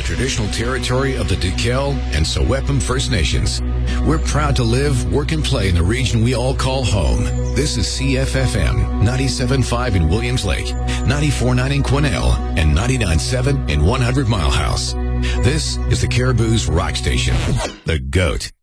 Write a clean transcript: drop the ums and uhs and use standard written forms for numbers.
traditional territory of the Duquel and Sewepum First Nations. We're proud to live, work, and play in the region we all call home. This is CFFM 97.5 in Williams Lake, 94.9 in Quesnel, and 99.7 in 100 Mile House. This is the Caribou's Rock Station, The GOAT.